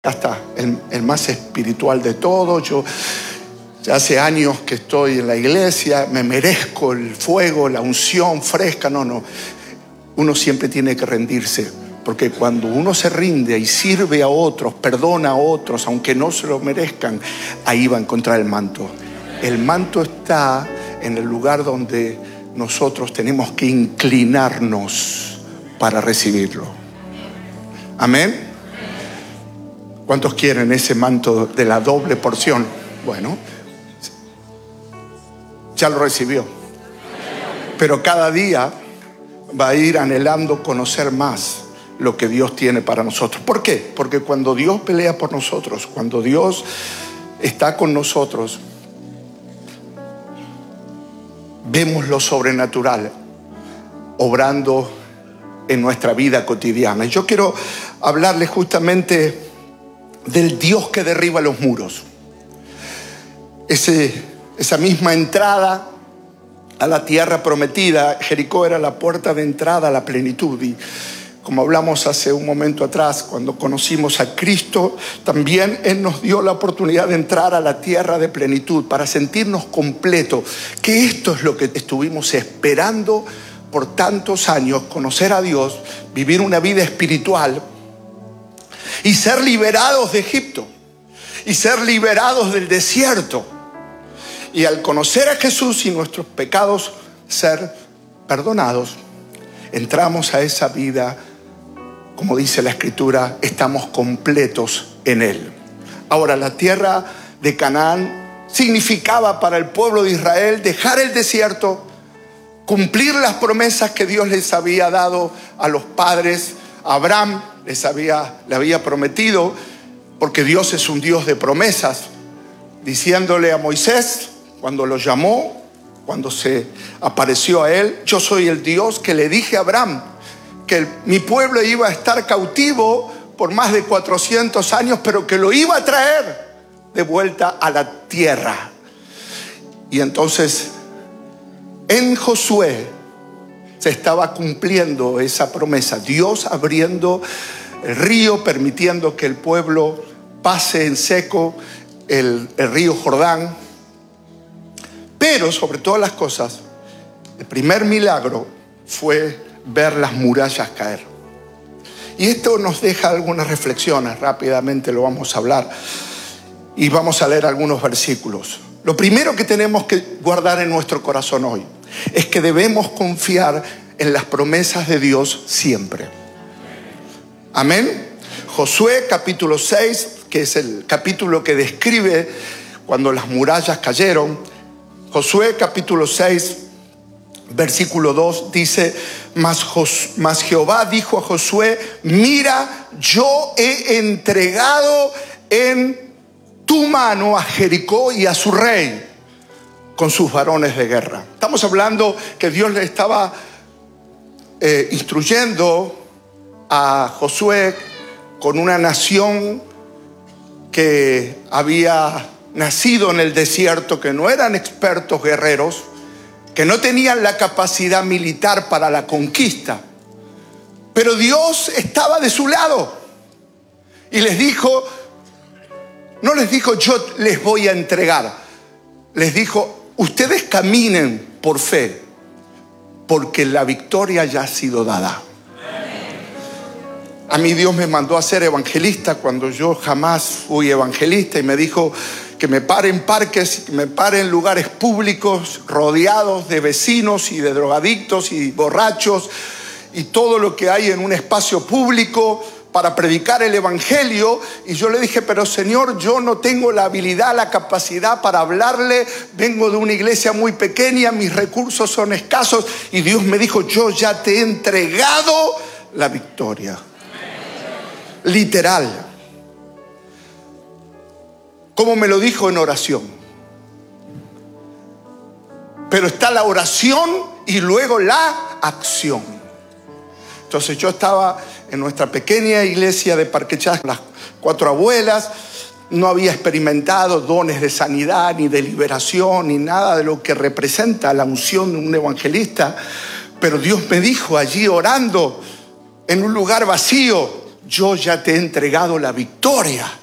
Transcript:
hasta el más espiritual de todos. Yo ya hace años que estoy en la iglesia, me merezco el fuego, la unción fresca. No. Uno siempre tiene que rendirse, porque cuando uno se rinde y sirve a otros, perdona a otros, aunque no se lo merezcan, ahí va a encontrar el manto. El manto está en el lugar donde nosotros tenemos que inclinarnos para recibirlo. Amén. ¿Cuántos quieren ese manto de la doble porción? Bueno, ya lo recibió. Pero cada día va a ir anhelando conocer más lo que Dios tiene para nosotros. ¿Por qué? Porque cuando Dios pelea por nosotros, cuando Dios está con nosotros, vemos lo sobrenatural obrando en nuestra vida cotidiana. Y yo quiero hablarles justamente del Dios que derriba los muros. Esa misma entrada a la tierra prometida, Jericó era la puerta de entrada a la plenitud. Y como hablamos hace un momento atrás, cuando conocimos a Cristo, también Él nos dio la oportunidad de entrar a la tierra de plenitud para sentirnos completos. Que esto es lo que estuvimos esperando por tantos años: conocer a Dios, vivir una vida espiritual y ser liberados de Egipto y ser liberados del desierto. Y al conocer a Jesús y nuestros pecados ser perdonados, entramos a esa vida, como dice la Escritura, estamos completos en Él. Ahora, la tierra de Canaán significaba para el pueblo de Israel dejar el desierto, cumplir las promesas que Dios les había dado a los padres. A Abraham le había prometido, porque Dios es un Dios de promesas, diciéndole a Moisés, cuando lo llamó, cuando se apareció a él: yo soy el Dios que le dije a Abraham que mi pueblo iba a estar cautivo por más de 400 años, pero que lo iba a traer de vuelta a la tierra. Y entonces en Josué se estaba cumpliendo esa promesa, Dios abriendo el río, permitiendo que el pueblo pase en seco el río Jordán. Pero sobre todas las cosas, el primer milagro fue ver las murallas caer. Y esto nos deja algunas reflexiones, rápidamente lo vamos a hablar y vamos a leer algunos versículos. Lo primero que tenemos que guardar en nuestro corazón hoy es que debemos confiar en las promesas de Dios siempre. Amén. Josué capítulo 6, que es el capítulo que describe cuando las murallas cayeron. Josué capítulo 6, versículo 2 dice: Mas Jehová dijo a Josué: mira, yo he entregado en tu mano a Jericó y a su rey con sus varones de guerra. Estamos hablando que Dios le estaba instruyendo a Josué con una nación que había nacido en el desierto, que no eran expertos guerreros, que no tenían la capacidad militar para la conquista. Pero Dios estaba de su lado y les dijo, no les dijo yo les voy a entregar, les dijo ustedes caminen por fe, porque la victoria ya ha sido dada. A mí Dios me mandó a ser evangelista cuando yo jamás fui evangelista, y me dijo que me pare en parques, que me pare en lugares públicos rodeados de vecinos y de drogadictos y borrachos y todo lo que hay en un espacio público para predicar el evangelio. Y yo le dije: pero Señor, yo no tengo la habilidad, la capacidad para hablarle, vengo de una iglesia muy pequeña, mis recursos son escasos. Y Dios me dijo: yo ya te he entregado la victoria. Literal. Como me lo dijo en oración. Pero está la oración y luego la acción. Entonces yo estaba en nuestra pequeña iglesia de Parque Chas, las 4 abuelas. No había experimentado dones de sanidad, ni de liberación, ni nada de lo que representa la unción de un evangelista. Pero Dios me dijo allí orando en un lugar vacío: yo ya te he entregado la victoria.